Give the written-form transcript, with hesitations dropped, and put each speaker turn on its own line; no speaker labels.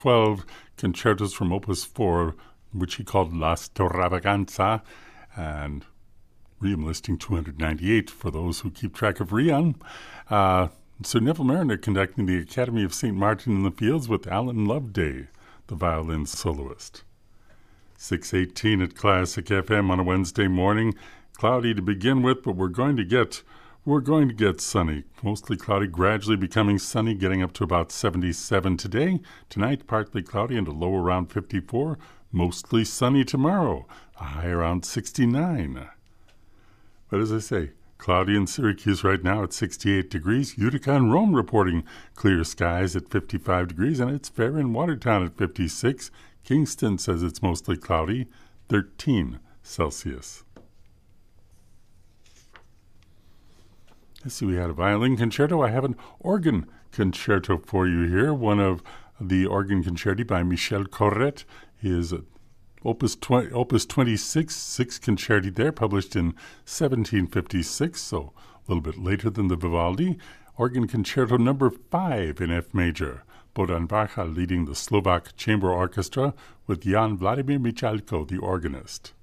12 concertos from Opus 4, which he called La Stravaganza, and Ream listing 298 for those who keep track of Rian. Sir Neville Mariner conducting the Academy of St. Martin in the Fields with Alan Loveday, the violin soloist. 6:18 at Classic FM on a Wednesday morning. Cloudy to begin with, but we're going to get sunny. Mostly cloudy, gradually becoming sunny, getting up to about 77 today. Tonight, partly cloudy and a low around 54. Mostly sunny tomorrow, a high around 69. But as I say, cloudy in Syracuse right now at 68 degrees. Utica and Rome reporting clear skies at 55 degrees, and it's fair in Watertown at 56. Kingston says it's mostly cloudy, 13 Celsius. Let's see, we had a violin concerto. I have an organ concerto for you here. One of the organ concerti by Michel Corrette. He is Opus 26, 6 concerti there, published in 1756, so a little bit later than the Vivaldi. Organ concerto number 5 in F major. Bohdan Varcha leading the Slovak Chamber Orchestra with Jan Vladimir Michalko, the organist.